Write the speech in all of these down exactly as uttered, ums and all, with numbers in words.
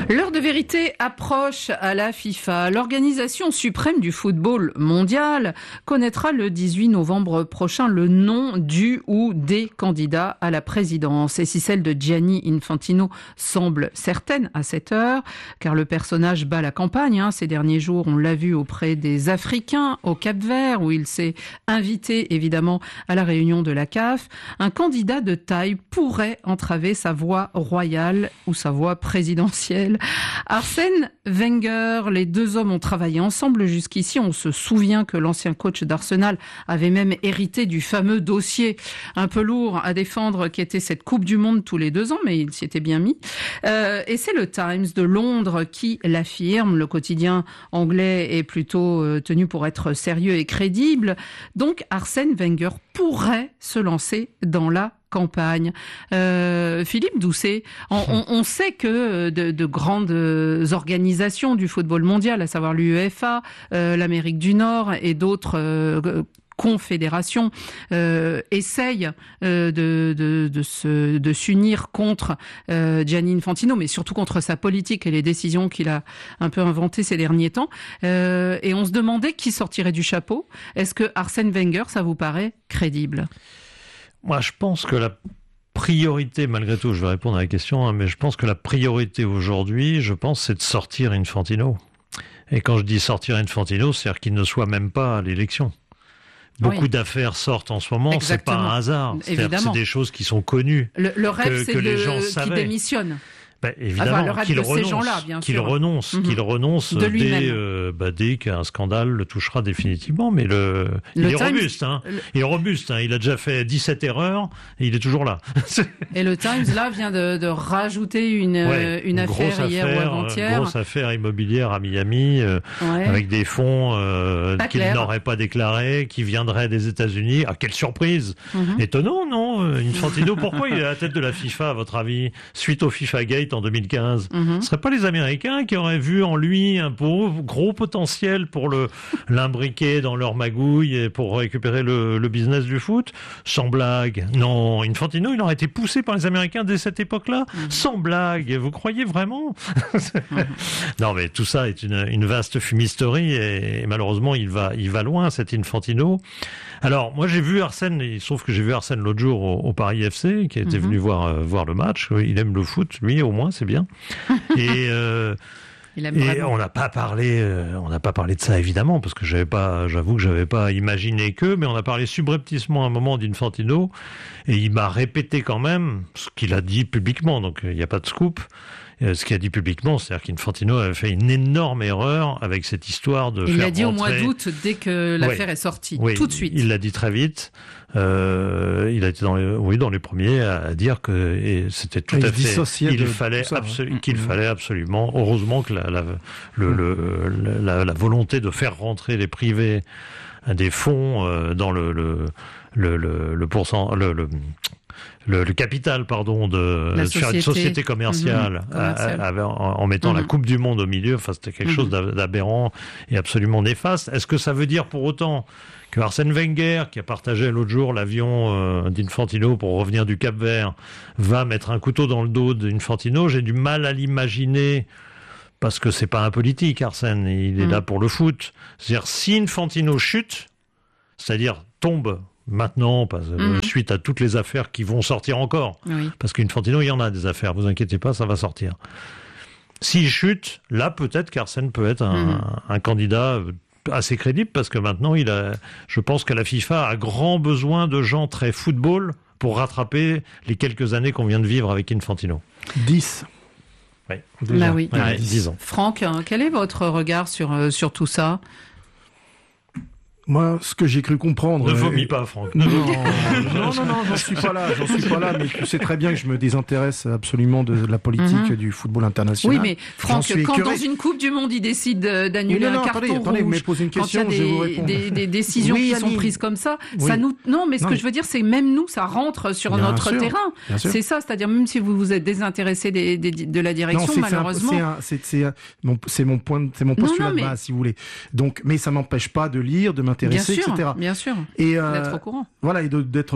L'heure de vérité approche à la FIFA. L'organisation suprême du football mondial connaîtra le dix-huit novembre prochain le nom du ou des candidats à la présidence. Et si celle de Gianni Infantino semble certaine à cette heure, car le personnage bat la campagne, hein, ces derniers jours, on l'a vu auprès des Africains au Cap-Vert, où il s'est invité évidemment à la réunion de la C A F, un candidat de taille pourrait entraver sa voie royale ou sa voie présidentielle. Arsène Wenger, les deux hommes ont travaillé ensemble jusqu'ici. On se souvient que l'ancien coach d'Arsenal avait même hérité du fameux dossier un peu lourd à défendre qui était cette Coupe du Monde tous les deux ans, mais il s'y était bien mis. Euh, et c'est le Times de Londres qui l'affirme. Le quotidien anglais est plutôt euh, tenu pour être sérieux et crédible. Donc Arsène Wenger pourrait se lancer dans la campagne. Euh, Philippe Doucet, on, on, on sait que de, de grandes organisations du football mondial, à savoir l'UEFA, euh, l'Amérique du Nord et d'autres euh, confédérations, euh, essayent euh, de, de, de, se, de s'unir contre euh, Gianni Infantino, mais surtout contre sa politique et les décisions qu'il a un peu inventées ces derniers temps. Euh, et on se demandait qui sortirait du chapeau. Est-ce que Arsène Wenger, ça vous paraît crédible ? Moi, je pense que la priorité, malgré tout, je vais répondre à la question, hein, mais je pense que la priorité aujourd'hui, je pense, c'est de sortir Infantino. Et quand je dis sortir Infantino, c'est-à-dire qu'il ne soit même pas à l'élection. Beaucoup oui. d'affaires sortent en ce moment, Exactement. C'est pas un hasard. C'est-à-dire que c'est des choses qui sont connues. Le, le rêve, que, c'est que de, les gens qui savaient. démissionne. Ben, évidemment, enfin, qu'il renonce, qu'il renonce, mmh. qu'il renonce de dès, euh, bah, dès qu'un scandale le touchera définitivement. Mais le, le il est Times, robuste, hein. Le... Il est robuste, hein. Il a déjà fait dix-sept erreurs et il est toujours là. Et le Times, là, vient de, de rajouter une, ouais, une, une affaire hier affaire, ou avant-hier. Une grosse affaire immobilière à Miami, euh, ouais. avec des fonds euh, qu'il clair. n'aurait pas déclarés, qui viendraient des États-Unis. Ah, quelle surprise! Mmh. Étonnant, non? Infantino, pourquoi il est à la tête de la FIFA, à votre avis, suite au FIFA Gate en deux mille quinze? Mm-hmm. Ce ne seraient pas les Américains qui auraient vu en lui un gros potentiel pour le, l'imbriquer dans leur magouille et pour récupérer le, le business du foot? Sans blague. Non, Infantino, il aurait été poussé par les Américains dès cette époque-là. Mm-hmm. Sans blague. Vous croyez vraiment? Mm-hmm. Non, mais tout ça est une, une vaste fumisterie et, et malheureusement, il va, il va loin, cet Infantino. Alors, moi, j'ai vu Arsène, il se trouve que j'ai vu Arsène l'autre jour au, au Paris F C, qui était mm-hmm. venu voir, euh, voir le match. Il aime le foot, lui, au moins, c'est bien. Et, euh, et on n'a pas parlé, euh, on n'a pas parlé de ça évidemment parce que j'avais pas, j'avoue que j'avais pas imaginé que, mais on a parlé subrepticement à un moment d'Infantino et il m'a répété quand même ce qu'il a dit publiquement, donc il n'y a pas de scoop. Euh, ce qu'il a dit publiquement, c'est-à-dire qu'Infantino avait fait une énorme erreur avec cette histoire de. Il faire l'a dit rentrer... au mois d'août dès que l'affaire oui. est sortie, oui, tout de suite. Il l'a dit très vite. Euh, il a été dans les, oui, dans les premiers à dire que et c'était tout il à fait. Il de, fallait ça, absolu, hein. qu'il mmh. fallait absolument. Heureusement que la, la, le, mmh. le, la, la volonté de faire rentrer les privés des fonds euh, dans le le le le, le pourcent le, le Le, le capital, pardon, de, de faire une société commerciale, mmh, commerciale. À, à, en, en mettant mmh. la Coupe du Monde au milieu. Enfin, c'était quelque mmh. chose d'aberrant et absolument néfaste. Est-ce que ça veut dire pour autant que Arsène Wenger, qui a partagé l'autre jour l'avion euh, d'Infantino pour revenir du Cap-Vert, va mettre un couteau dans le dos d'Infantino? J'ai du mal à l'imaginer. Parce que c'est pas un politique, Arsène. Il est mmh. là pour le foot. C'est-à-dire, si Infantino chute, c'est-à-dire tombe maintenant, parce, mmh. suite à toutes les affaires qui vont sortir encore. Oui. Parce qu'Infantino, il y en a des affaires, vous inquiétez pas, ça va sortir. S'il chute, là, peut-être qu'Arsène peut être un, mmh. un candidat assez crédible, parce que maintenant, il a, je pense que la FIFA a grand besoin de gens très football pour rattraper les quelques années qu'on vient de vivre avec Infantino. dix. Oui, bah oui. Ouais, dix ans. Franck, quel est votre regard sur, sur tout ça ? Moi, ce que j'ai cru comprendre... Ne vomis pas, Franck. Non, non, non, non, non, j'en suis pas là, j'en suis pas là, mais tu sais très bien que je me désintéresse absolument de la politique mm-hmm. du football international. Oui, mais Franck, quand écœuré. Dans une Coupe du Monde, il décide d'annuler oui, non, un carton attendez, rouge, attendez, mais posez une question, quand il y a des, je vous réponds. Des, des décisions oui, qui Annie. sont prises comme ça, oui. ça nous... Non, mais ce non, que je veux dire, c'est même nous, ça rentre sur bien notre sûr, terrain. C'est ça, c'est-à-dire même si vous vous êtes désintéressé des, des, de la direction, non, malheureusement... C'est mon point, c'est mon postulat de base, si vous voulez. Donc, mais ça m'empêche pas de lire, de m'intéresser, et cetera. Bien sûr, et euh, d'être au courant. Voilà, et de, d'être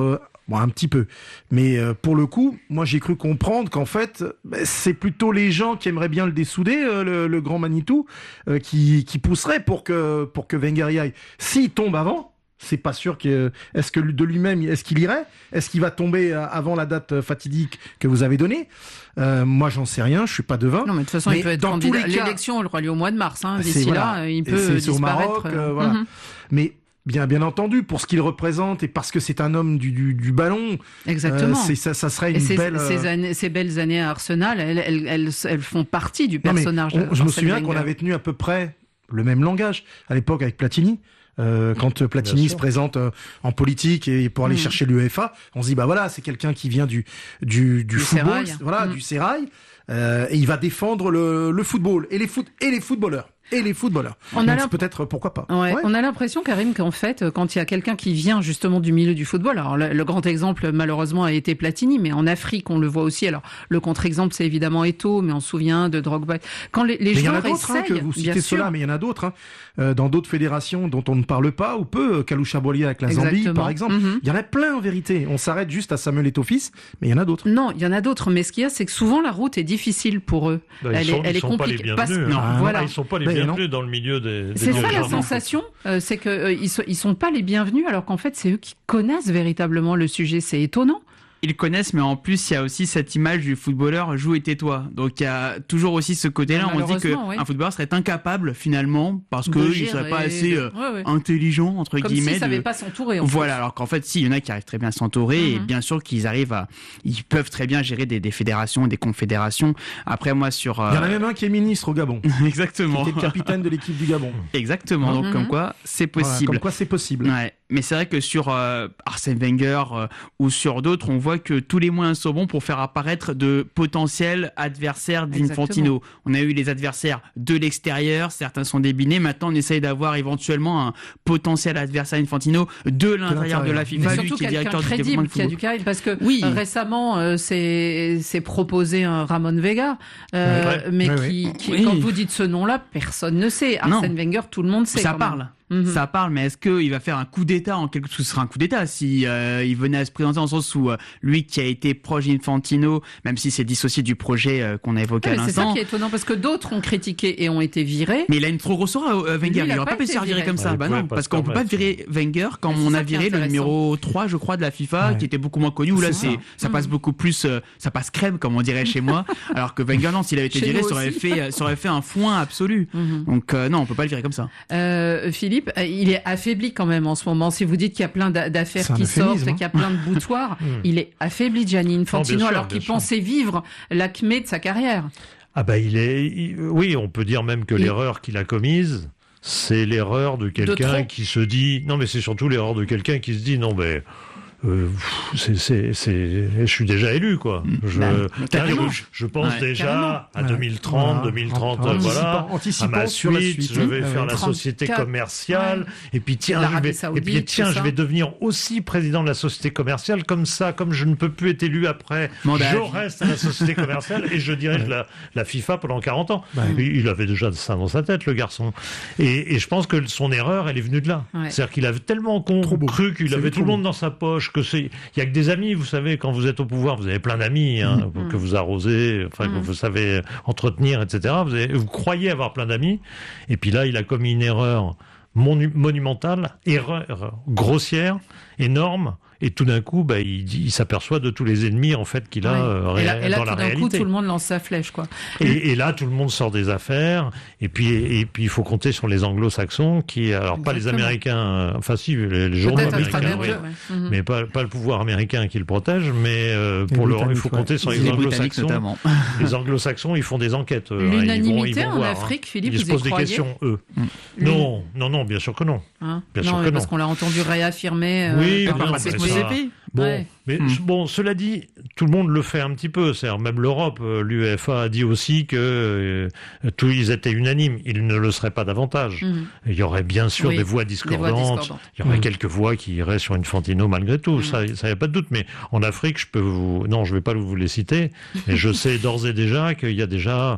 Bon, un petit peu. Mais euh, pour le coup, moi j'ai cru comprendre qu'en fait, bah, c'est plutôt les gens qui aimeraient bien le dessouder, euh, le, le grand Manitou, euh, qui, qui pousseraient pour que, pour que Wenger y aille. S'il tombe avant, c'est pas sûr que, est-ce que de lui-même, est-ce qu'il irait? Est-ce qu'il va tomber avant la date fatidique que vous avez donnée? Euh, moi, j'en sais rien, je suis pas devin. Non, mais de toute façon, mais il peut être dans candidat. Tous les cas, l'élection aura lieu au mois de mars, hein. D'ici voilà. là, il peut c'est, c'est disparaître. Au Maroc, euh, voilà. Mm-hmm. Mais, Bien, bien entendu, pour ce qu'il représente et parce que c'est un homme du, du, du ballon. Exactement. Euh, c'est, ça, ça serait une et ces, belle. Ces, années, ces belles années à Arsenal, elles, elles, elles, elles font partie du personnage. Non, on, je me souviens Wenger. Qu'on avait tenu à peu près le même langage à l'époque avec Platini. Euh, quand Platini se présente euh, en politique et pour aller mmh. chercher l'UEFA, on se dit bah voilà, c'est quelqu'un qui vient du du, du, du football, sérail. voilà, mmh. du sérail, euh, et il va défendre le, le football et les foot et les footballeurs. Et les footballeurs. On Donc, a peut-être pourquoi pas. Ouais, ouais. On a l'impression, Karim, qu'en fait, quand il y a quelqu'un qui vient justement du milieu du football, alors le, le grand exemple malheureusement a été Platini, mais en Afrique on le voit aussi. Alors le contre-exemple c'est évidemment Eto'o, mais on se souvient de Drogba. Quand les, les mais joueurs il y en a d'autres essayent, hein, que vous citez cela, mais il y en a d'autres hein, euh, dans d'autres fédérations dont on ne parle pas ou peu. Kalusha Boulia avec la Zambie, Exactement. par exemple. Mm-hmm. Il y en a plein en vérité. On s'arrête juste à Samuel Eto'o-Fils, mais il y en a d'autres. Non, il y en a d'autres. Mais ce qu'il y a, c'est que souvent la route est difficile pour eux. Bah, elle sont, est, elle est compliquée. Pas les bienvenus, Parce... hein. non, voilà. Ils sont pas les mais bienvenus non. dans le milieu. Des, des c'est ça la sensation, euh, c'est qu'ils euh, ils sont, ils sont pas les bienvenus alors qu'en fait c'est eux qui connaissent véritablement le sujet, c'est étonnant. Ils connaissent, mais en plus, il y a aussi cette image du footballeur joue et tais-toi. Donc, il y a toujours aussi ce côté-là. On se dit qu'un oui. footballeur serait incapable, finalement, parce qu'il ne serait pas assez euh, ouais, ouais. intelligent, entre Comme guillemets. Comme s'il ne savait pas s'entourer. En voilà, plus. alors qu'en fait, si, il y en a qui arrivent très bien à s'entourer, mm-hmm. et bien sûr qu'ils arrivent à... Ils peuvent très bien gérer des, des fédérations, des confédérations. Après, moi, sur... Euh... Il y en a même un qui est ministre au Gabon. Exactement. Qui était capitaine de l'équipe du Gabon. Exactement, mm-hmm. donc comme quoi, c'est possible. Voilà, comme quoi, c'est possible. Ouais. Mais c'est vrai que sur euh, Arsène Wenger euh, ou sur d'autres, on voit que tous les moyens sont bons pour faire apparaître de potentiels adversaires d'Infantino. Exactement. On a eu les adversaires de l'extérieur, certains sont débinés. Maintenant, on essaye d'avoir éventuellement un potentiel adversaire Infantino de l'intérieur de la FIFA, mais surtout lui qui est directeur crédible, du développement qui a du charisme, parce que oui. euh, récemment, euh, c'est, c'est proposé un Ramon Vega, euh, ouais. mais ouais, qui, ouais. qui oui. quand vous dites ce nom-là, personne ne sait. Arsène non. Wenger, tout le monde sait. Ça quand parle. Même. Mmh. Ça parle, mais est-ce qu'il va faire un coup d'État en quelque chose? Ce sera un coup d'État si euh, il venait à se présenter en sens où euh, lui qui a été proche d'Infantino, même si c'est dissocié du projet euh, qu'on a évoqué ouais, à l'instant. C'est ça qui est étonnant parce que d'autres ont critiqué et ont été virés. Mais il a une trop grosse aura, euh, Wenger. Lui, il n'aurait pas pu se faire virer comme ça. Ah, bah non, parce qu'on peut pas virer Wenger quand on a viré le numéro trois, je crois, de la FIFA, ouais. qui était beaucoup moins connu. Où là, c'est, ça passe mmh. beaucoup plus, euh, ça passe crème, comme on dirait chez moi. Alors que Wenger, non, s'il avait été viré, ça aurait fait, ça aurait fait un foin absolu. Mmh. Donc euh, non, on peut pas le virer comme ça. Euh, Philippe, il est affaibli quand même en ce moment. Si vous dites qu'il y a plein d'affaires qui sortent et qu'il y a plein de boutoirs, il est affaibli, Gianni Infantino, non, sûr, alors qu'il sûr. pensait vivre l'acmé de sa carrière. Ah bah il est, il, oui, on peut dire même que il... l'erreur qu'il a commise, c'est l'erreur de quelqu'un de qui se dit, non mais c'est surtout l'erreur de quelqu'un qui se dit, non mais Euh, c'est, c'est, c'est, je suis déjà élu, quoi. Je, bah, là, je, je pense ouais, déjà carrément. à deux mille trente, ouais. deux mille trente, voilà, voilà à ma suite, suite, je vais euh, faire la société commerciale, ouais. et puis tiens, je vais, Saoudite, et puis tiens, je vais devenir aussi président de la société commerciale, comme ça, comme je ne peux plus être élu après, Mandat. je reste à la société commerciale et je dirige ouais. la, la FIFA pendant quarante ans. Ouais. Il avait déjà ça dans sa tête, le garçon. Et, et je pense que son erreur, elle est venue de là. Ouais. C'est-à-dire qu'il avait tellement con, cru qu'il avait tout le monde dans sa poche, que c'est, il y a que des amis, vous savez, quand vous êtes au pouvoir, vous avez plein d'amis, hein, mmh. que vous arrosez, enfin, mmh. que vous savez entretenir, et cetera. Vous, avez, vous croyez avoir plein d'amis, et puis là, il a commis une erreur monu- monumentale, erreur grossière, énorme, et tout d'un coup, bah, il, il s'aperçoit de tous les ennemis en fait qu'il a euh, et là, ré- et là, dans la réalité. Et là, tout d'un coup, tout le monde lance sa flèche, quoi. Et, et là, tout le monde sort des affaires. Et puis, et, et puis, il faut compter sur les Anglo-Saxons, qui, alors Exactement. pas les Américains, euh, enfin si, les, les journaux américains, oui, ouais. mm-hmm. mais pas, pas le pouvoir américain qui le protège, mais euh, pour le, il faut compter ouais. sur les, les Anglo-Saxons. Les Anglo-Saxons, ils font des enquêtes. L'unanimité ils vont, ils vont en voir, Afrique, Philippe, ils vous se posent y des croyez questions, eux. Mm. Non, non, non, bien sûr que non. Hein bien non, sûr que non. Parce qu'on l'a entendu réaffirmer. Oui, euh, par c'est possible. Bon, ouais. mais mmh. bon, cela dit, tout le monde le fait un petit peu. C'est-à-dire même l'Europe, l'UEFA a dit aussi que euh, tous ils étaient unanimes. Ils ne le seraient pas davantage. Mmh. Il y aurait bien sûr oui, des voix discordantes. Des voix discordantes. Il y aurait mmh. quelques voix qui iraient sur Infantino malgré tout. Mmh. Ça, ça y a pas de doute. Mais en Afrique, je peux vous, non, je vais pas vous les citer. Mais je sais d'ores et déjà qu'il y a déjà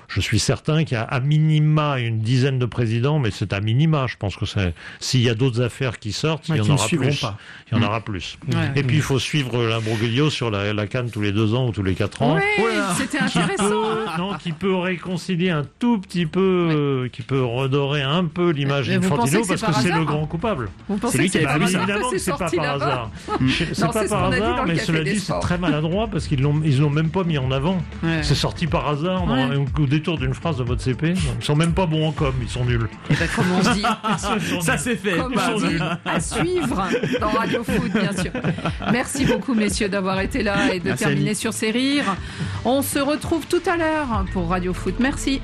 je suis certain qu'il y a à minima une dizaine de présidents, mais c'est à minima. Je pense que c'est, s'il y a d'autres affaires qui sortent, il y en aura plus. Pas. Il y en aura plus. Ouais. Et puis il faut suivre l'imbroglio sur la, la CAN tous les deux ans ou tous les quatre ans. Oui, voilà. C'était intéressant. Qui peut, hein. Non, qui peut réconcilier un tout petit peu, oui. euh, qui peut redorer un peu l'image d'Infantino parce que c'est le grand coupable. Vous pensez que c'est bah, évidemment que c'est pas par hasard. C'est pas par hasard, mais cela dit, c'est très maladroit parce qu'ils l'ont, ils l'ont même pas mis en avant. Ouais. C'est sorti par hasard ouais. dans, au détour d'une phrase de votre C P. Ils sont même pas bons en com, ils sont nuls. Et ben comme on se dit, ça c'est fait. Comme on dit, à suivre dans Radio Foot, bien sûr. Merci beaucoup, messieurs, d'avoir été là et de Merci terminer sur ces rires. On se retrouve tout à l'heure pour Radio Foot. Merci.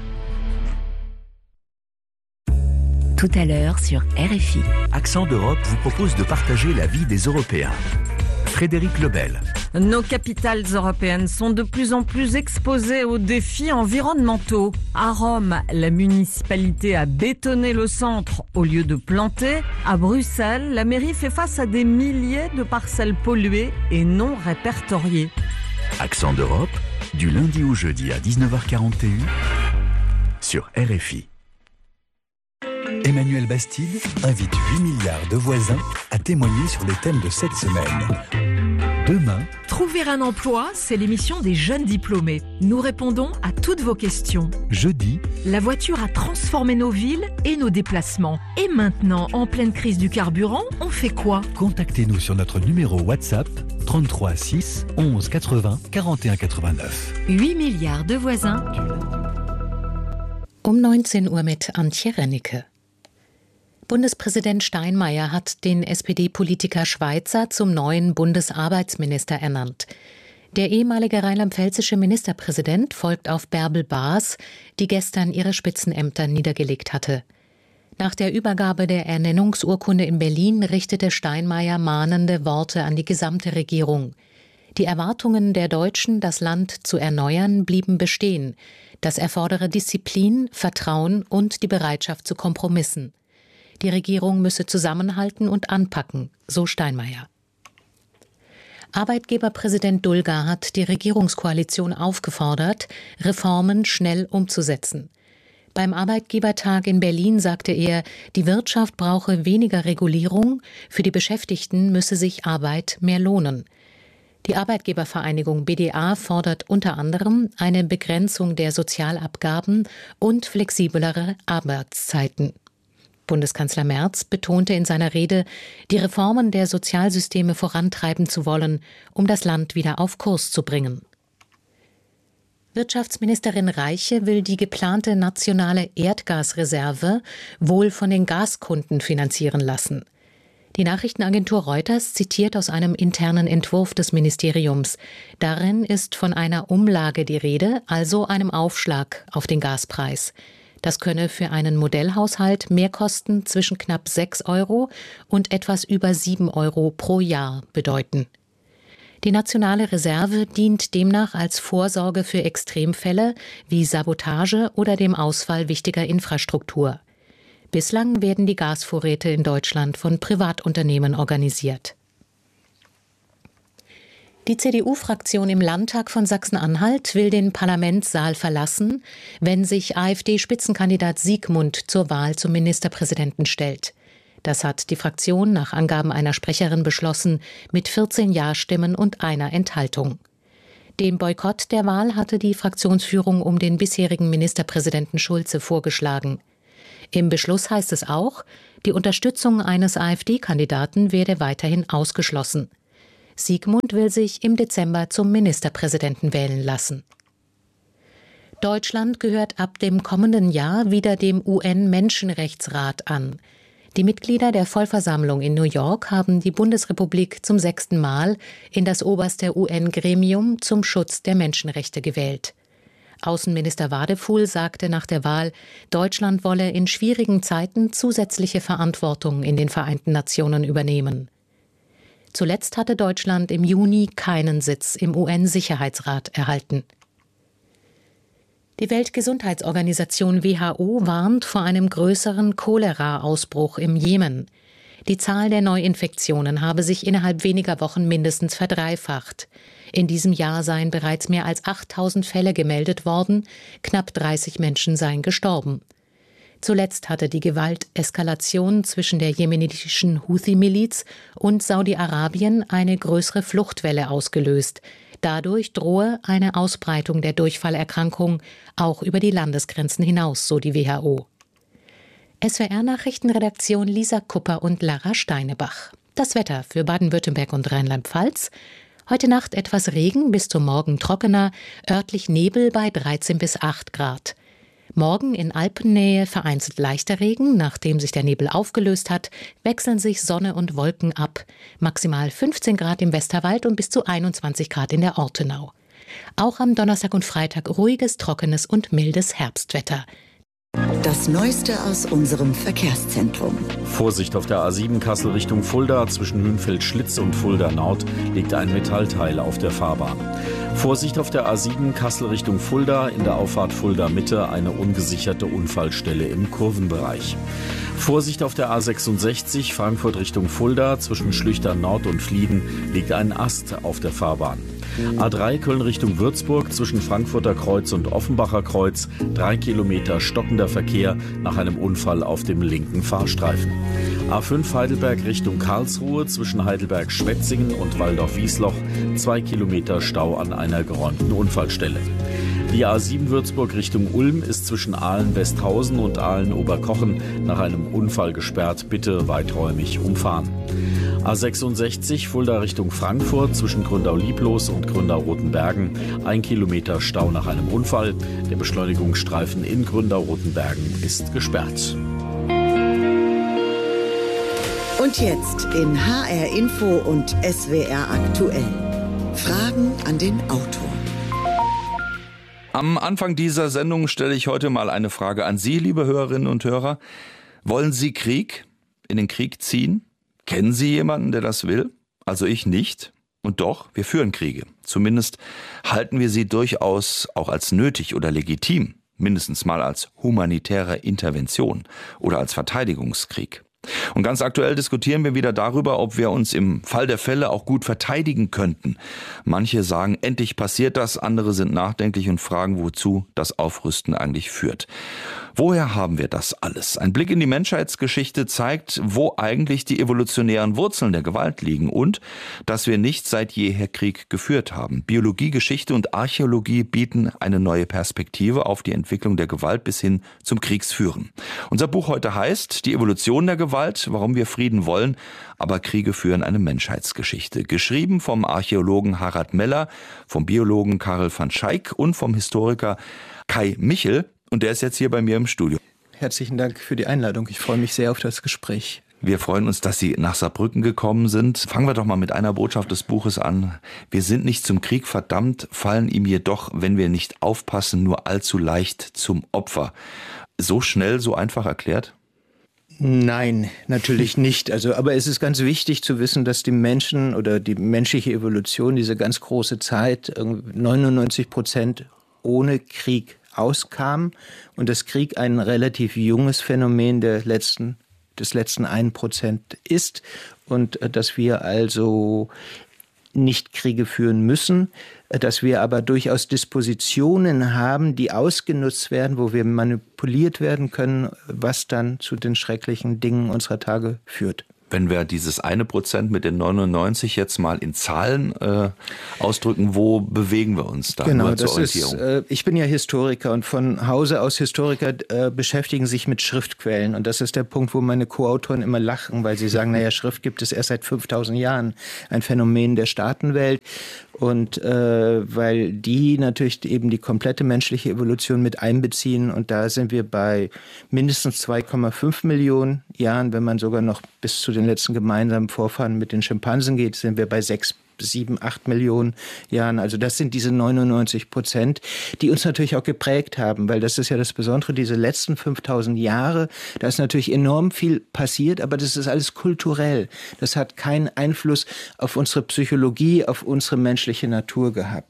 Tout à l'heure sur R F I. Accent d'Europe vous propose de partager la vie des Européens. Frédéric Lebel. Nos capitales européennes sont de plus en plus exposées aux défis environnementaux. À Rome, la municipalité a bétonné le centre au lieu de planter. À Bruxelles, la mairie fait face à des milliers de parcelles polluées et non répertoriées. Accent d'Europe, du lundi au jeudi à dix-neuf heures quarante et un sur R F I. Emmanuel Bastide invite huit milliards de voisins à témoigner sur les thèmes de cette semaine. Demain, Trouver un emploi, c'est l'émission des jeunes diplômés. Nous répondons à toutes vos questions. Jeudi, la voiture a transformé nos villes et nos déplacements. Et maintenant, en pleine crise du carburant, on fait quoi? Contactez-nous sur notre numéro WhatsApp trente-trois six onze quatre-vingts quarante et un quatre-vingt-neuf. huit milliards de voisins. Um neunzehn Uhr mit Antje Rennecke. Bundespräsident Steinmeier hat den S P D-Politiker Schweizer zum neuen Bundesarbeitsminister ernannt. Der ehemalige rheinland-pfälzische Ministerpräsident folgt auf Bärbel Baas, die gestern ihre Spitzenämter niedergelegt hatte. Nach der Übergabe der Ernennungsurkunde in Berlin richtete Steinmeier mahnende Worte an die gesamte Regierung. Die Erwartungen der Deutschen, das Land zu erneuern, blieben bestehen. Das erfordere Disziplin, Vertrauen und die Bereitschaft zu Kompromissen. Die Regierung müsse zusammenhalten und anpacken, so Steinmeier. Arbeitgeberpräsident Dulger hat die Regierungskoalition aufgefordert, Reformen schnell umzusetzen. Beim Arbeitgebertag in Berlin sagte er, die Wirtschaft brauche weniger Regulierung, für die Beschäftigten müsse sich Arbeit mehr lohnen. Die Arbeitgebervereinigung B D A fordert unter anderem eine Begrenzung der Sozialabgaben und flexiblere Arbeitszeiten. Bundeskanzler Merz betonte in seiner Rede, die Reformen der Sozialsysteme vorantreiben zu wollen, um das Land wieder auf Kurs zu bringen. Wirtschaftsministerin Reiche will die geplante nationale Erdgasreserve wohl von den Gaskunden finanzieren lassen. Die Nachrichtenagentur Reuters zitiert aus einem internen Entwurf des Ministeriums. Darin ist von einer Umlage die Rede, also einem Aufschlag auf den Gaspreis. Das könne für einen Modellhaushalt Mehrkosten zwischen knapp sechs Euro und etwas über sieben Euro pro Jahr bedeuten. Die nationale Reserve dient demnach als Vorsorge für Extremfälle wie Sabotage oder dem Ausfall wichtiger Infrastruktur. Bislang werden die Gasvorräte in Deutschland von Privatunternehmen organisiert. Die C D U-Fraktion im Landtag von Sachsen-Anhalt will den Parlamentssaal verlassen, wenn sich AfD-Spitzenkandidat Siegmund zur Wahl zum Ministerpräsidenten stellt. Das hat die Fraktion nach Angaben einer Sprecherin beschlossen, mit vierzehn Ja-Stimmen und einer Enthaltung. Den Boykott der Wahl hatte die Fraktionsführung um den bisherigen Ministerpräsidenten Schulze vorgeschlagen. Im Beschluss heißt es auch, die Unterstützung eines AfD-Kandidaten werde weiterhin ausgeschlossen. Siegmund will sich im Dezember zum Ministerpräsidenten wählen lassen. Deutschland gehört ab dem kommenden Jahr wieder dem U N-Menschenrechtsrat an. Die Mitglieder der Vollversammlung in New York haben die Bundesrepublik zum sechsten Mal in das oberste U N-Gremium zum Schutz der Menschenrechte gewählt. Außenminister Wadefuhl sagte nach der Wahl, Deutschland wolle in schwierigen Zeiten zusätzliche Verantwortung in den Vereinten Nationen übernehmen. Zuletzt hatte Deutschland im Juni keinen Sitz im U N-Sicherheitsrat erhalten. Die Weltgesundheitsorganisation W H O warnt vor einem größeren Cholera-Ausbruch im Jemen. Die Zahl der Neuinfektionen habe sich innerhalb weniger Wochen mindestens verdreifacht. In diesem Jahr seien bereits mehr als achttausend Fälle gemeldet worden, knapp dreißig Menschen seien gestorben. Zuletzt hatte die Gewalteskalation zwischen der jemenitischen Houthi-Miliz und Saudi-Arabien eine größere Fluchtwelle ausgelöst. Dadurch drohe eine Ausbreitung der Durchfallerkrankung auch über die Landesgrenzen hinaus, so die W H O. S W R-Nachrichtenredaktion Lisa Kupper und Lara Steinebach. Das Wetter für Baden-Württemberg und Rheinland-Pfalz. Heute Nacht etwas Regen, bis zum Morgen trockener, örtlich Nebel bei dreizehn bis acht Grad. Morgen in Alpennähe vereinzelt leichter Regen. Nachdem sich der Nebel aufgelöst hat, wechseln sich Sonne und Wolken ab. Maximal fünfzehn Grad im Westerwald und bis zu einundzwanzig Grad in der Ortenau. Auch am Donnerstag und Freitag ruhiges, trockenes und mildes Herbstwetter. Das Neueste aus unserem Verkehrszentrum. Vorsicht auf der A sieben Kassel Richtung Fulda. Zwischen Hünfeld-Schlitz und Fulda Nord liegt ein Metallteil auf der Fahrbahn. Vorsicht auf der A sieben Kassel Richtung Fulda. In der Auffahrt Fulda Mitte eine ungesicherte Unfallstelle im Kurvenbereich. Vorsicht auf der A sechsundsechzig Frankfurt Richtung Fulda. Zwischen Schlüchtern Nord und Flieden liegt ein Ast auf der Fahrbahn. A drei Köln Richtung Würzburg zwischen Frankfurter Kreuz und Offenbacher Kreuz. Drei Kilometer stockender Verkehr nach einem Unfall auf dem linken Fahrstreifen. A fünf Heidelberg Richtung Karlsruhe zwischen Heidelberg-Schwetzingen und Waldorf-Wiesloch. Zwei Kilometer Stau an einer geräumten Unfallstelle. Die A sieben Würzburg Richtung Ulm ist zwischen Aalen-Westhausen und Aalen-Oberkochen nach einem Unfall gesperrt. Bitte weiträumig umfahren. A sechsundsechzig Fulda Richtung Frankfurt zwischen Gründau-Lieblos und Gründau-Rotenbergen. Ein Kilometer Stau nach einem Unfall. Der Beschleunigungsstreifen in Gründau-Rotenbergen ist gesperrt. Und jetzt in H R Info und S W R aktuell. Fragen an den Autor. Am Anfang dieser Sendung stelle ich heute mal eine Frage an Sie, liebe Hörerinnen und Hörer. Wollen Sie Krieg? In den Krieg ziehen? Kennen Sie jemanden, der das will? Also ich nicht. Und doch, wir führen Kriege. Zumindest halten wir sie durchaus auch als nötig oder legitim. Mindestens mal als humanitäre Intervention oder als Verteidigungskrieg. Und ganz aktuell diskutieren wir wieder darüber, ob wir uns im Fall der Fälle auch gut verteidigen könnten. Manche sagen, endlich passiert das, andere sind nachdenklich und fragen, wozu das Aufrüsten eigentlich führt. Woher haben wir das alles? Ein Blick in die Menschheitsgeschichte zeigt, wo eigentlich die evolutionären Wurzeln der Gewalt liegen und dass wir nicht seit jeher Krieg geführt haben. Biologie, Geschichte und Archäologie bieten eine neue Perspektive auf die Entwicklung der Gewalt bis hin zum Kriegsführen. Unser Buch heute heißt Die Evolution der Gewalt, warum wir Frieden wollen, aber Kriege führen, eine Menschheitsgeschichte. Geschrieben vom Archäologen Harald Meller, vom Biologen Karel van Schaik und vom Historiker Kai Michel. Und der ist jetzt hier bei mir im Studio. Herzlichen Dank für die Einladung. Ich freue mich sehr auf das Gespräch. Wir freuen uns, dass Sie nach Saarbrücken gekommen sind. Fangen wir doch mal mit einer Botschaft des Buches an. Wir sind nicht zum Krieg verdammt, fallen ihm jedoch, wenn wir nicht aufpassen, nur allzu leicht zum Opfer. So schnell, so einfach erklärt? Nein, natürlich nicht. Also, aber es ist ganz wichtig zu wissen, dass die Menschen oder die menschliche Evolution, diese ganz große Zeit, neunundneunzig Prozent ohne Krieg auskam und das Krieg ein relativ junges Phänomen der letzten, des letzten ein Prozent ist und dass wir also nicht Kriege führen müssen, dass wir aber durchaus Dispositionen haben, die ausgenutzt werden, wo wir manipuliert werden können, was dann zu den schrecklichen Dingen unserer Tage führt. Wenn wir dieses eine Prozent mit den neunundneunzig jetzt mal in Zahlen äh, ausdrücken, wo bewegen wir uns da? Genau, das ist, äh, ich bin ja Historiker und von Hause aus Historiker äh, beschäftigen sich mit Schriftquellen. Und das ist der Punkt, wo meine Co-Autoren immer lachen, weil sie sagen, naja, Schrift gibt es erst seit fünftausend Jahren. Ein Phänomen der Staatenwelt. Und äh, weil die natürlich eben die komplette menschliche Evolution mit einbeziehen. Und da sind wir bei mindestens zwei Komma fünf Millionen Jahren. Wenn man sogar noch bis zu den letzten gemeinsamen Vorfahren mit den Schimpansen geht, sind wir bei sechs, sieben, acht Millionen Jahren. Also das sind diese neunundneunzig Prozent, die uns natürlich auch geprägt haben. Weil das ist ja das Besondere, diese letzten fünftausend Jahre, da ist natürlich enorm viel passiert, aber das ist alles kulturell. Das hat keinen Einfluss auf unsere Psychologie, auf unsere menschliche Natur gehabt.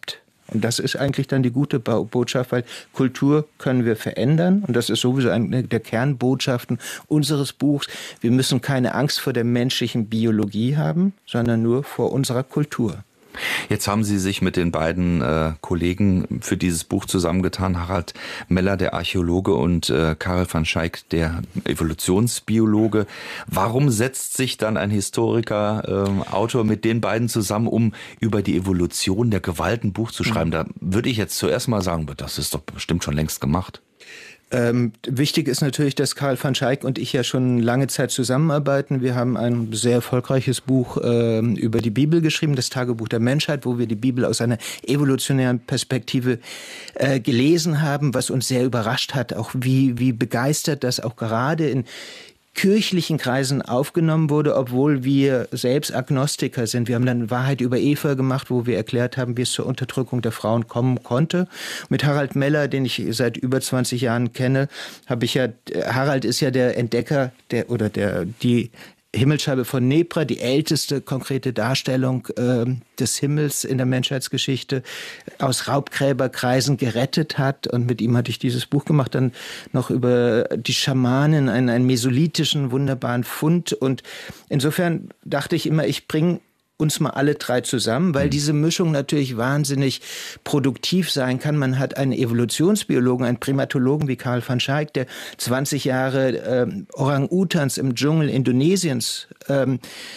Und das ist eigentlich dann die gute Botschaft, weil Kultur können wir verändern. Und das ist sowieso eine der Kernbotschaften unseres Buchs. Wir müssen keine Angst vor der menschlichen Biologie haben, sondern nur vor unserer Kultur. Jetzt haben Sie sich mit den beiden äh, Kollegen für dieses Buch zusammengetan, Harald Meller, der Archäologe, und äh, Karel van Schaik, der Evolutionsbiologe. Warum setzt sich dann ein Historiker, äh, Autor mit den beiden zusammen, um über die Evolution der Gewalt ein Buch zu schreiben? Mhm. Da würde ich jetzt zuerst mal sagen, das ist doch bestimmt schon längst gemacht. Ähm, wichtig ist natürlich, dass Karel van Schaik und ich ja schon lange Zeit zusammenarbeiten. Wir haben ein sehr erfolgreiches Buch äh, über die Bibel geschrieben, das Tagebuch der Menschheit, wo wir die Bibel aus einer evolutionären Perspektive äh, gelesen haben, was uns sehr überrascht hat, auch wie, wie begeistert das auch gerade in kirchlichen Kreisen aufgenommen wurde, obwohl wir selbst Agnostiker sind. Wir haben dann Wahrheit über Eva gemacht, wo wir erklärt haben, wie es zur Unterdrückung der Frauen kommen konnte. Mit Harald Meller, den ich seit über zwanzig Jahren kenne, habe ich ja, Harald ist ja der Entdecker, der oder der die Himmelsscheibe von Nebra, die älteste konkrete Darstellung äh, des Himmels in der Menschheitsgeschichte, aus Raubgräberkreisen gerettet hat. Und mit ihm hatte ich dieses Buch gemacht, dann noch über die Schamanen, einen, einen mesolithischen, wunderbaren Fund. Und insofern dachte ich immer, ich bringe uns mal alle drei zusammen, weil diese Mischung natürlich wahnsinnig produktiv sein kann. Man hat einen Evolutionsbiologen, einen Primatologen wie Karel van Schaik, der zwanzig Jahre äh, Orang-Utans im Dschungel Indonesiens ähm,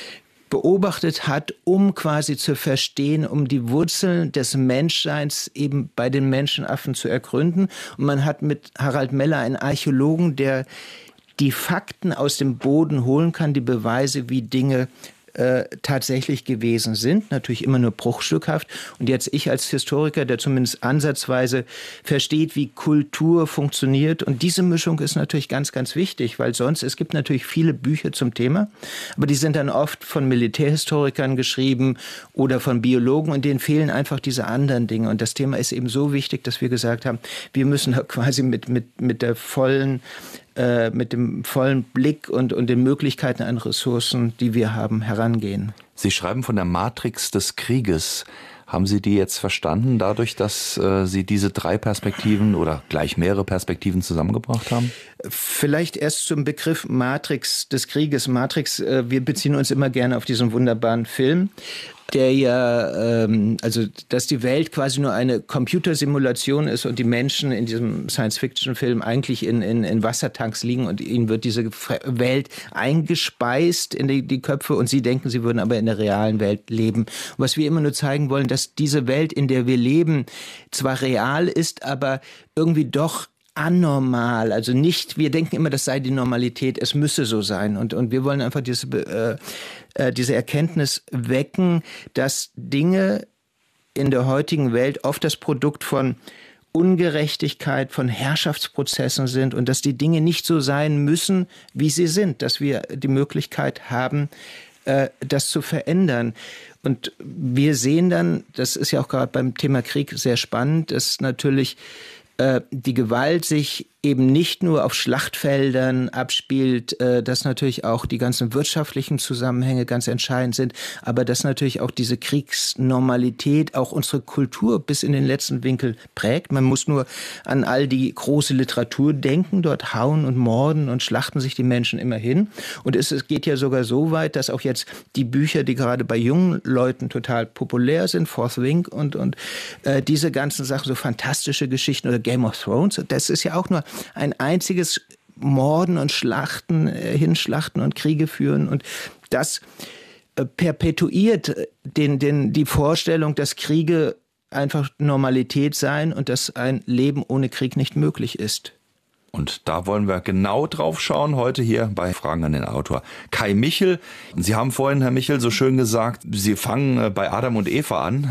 beobachtet hat, um quasi zu verstehen, um die Wurzeln des Menschseins eben bei den Menschenaffen zu ergründen. Und man hat mit Harald Meller einen Archäologen, der die Fakten aus dem Boden holen kann, die Beweise, wie Dinge Äh, tatsächlich gewesen sind, natürlich immer nur bruchstückhaft. Und jetzt ich als Historiker, der zumindest ansatzweise versteht, wie Kultur funktioniert. Und diese Mischung ist natürlich ganz, ganz wichtig, weil sonst, es gibt natürlich viele Bücher zum Thema, aber die sind dann oft von Militärhistorikern geschrieben oder von Biologen und denen fehlen einfach diese anderen Dinge. Und das Thema ist eben so wichtig, dass wir gesagt haben, wir müssen quasi mit, mit, mit der vollen mit dem vollen Blick und, und den Möglichkeiten an Ressourcen, die wir haben, herangehen. Sie schreiben von der Matrix des Krieges. Haben Sie die jetzt verstanden, dadurch, dass äh, Sie diese drei Perspektiven oder gleich mehrere Perspektiven zusammengebracht haben? Vielleicht erst zum Begriff Matrix des Krieges. Matrix, äh, wir beziehen uns immer gerne auf diesen wunderbaren Film, der ja, ähm, also dass die Welt quasi nur eine Computersimulation ist und die Menschen in diesem Science-Fiction-Film eigentlich in, in, in Wassertanks liegen und ihnen wird diese Welt eingespeist in die, die Köpfe und sie denken, sie würden aber in der realen Welt leben. Und was wir immer nur zeigen wollen, dass diese Welt, in der wir leben, zwar real ist, aber irgendwie doch anormal, also nicht, wir denken immer, das sei die Normalität, es müsse so sein und, und wir wollen einfach diese, äh, äh, diese Erkenntnis wecken, dass Dinge in der heutigen Welt oft das Produkt von Ungerechtigkeit, von Herrschaftsprozessen sind und dass die Dinge nicht so sein müssen, wie sie sind, dass wir die Möglichkeit haben, äh, das zu verändern. Und wir sehen dann, das ist ja auch gerade beim Thema Krieg sehr spannend, dass natürlich die Gewalt sich eben nicht nur auf Schlachtfeldern abspielt, dass natürlich auch die ganzen wirtschaftlichen Zusammenhänge ganz entscheidend sind, aber dass natürlich auch diese Kriegsnormalität auch unsere Kultur bis in den letzten Winkel prägt. Man muss nur an all die große Literatur denken, dort hauen und morden und schlachten sich die Menschen immer hin. Und es, es geht ja sogar so weit, dass auch jetzt die Bücher, die gerade bei jungen Leuten total populär sind, Fourth Wing und, und äh, diese ganzen Sachen, so fantastische Geschichten oder Game of Thrones, das ist ja auch nur ein einziges Morden und Schlachten, äh, Hinschlachten und Kriege führen. Und das äh, perpetuiert den, den, die Vorstellung, dass Kriege einfach Normalität seien und dass ein Leben ohne Krieg nicht möglich ist. Und da wollen wir genau drauf schauen, heute hier bei Fragen an den Autor Kai Michel. Sie haben vorhin, Herr Michel, so schön gesagt, Sie fangen bei Adam und Eva an.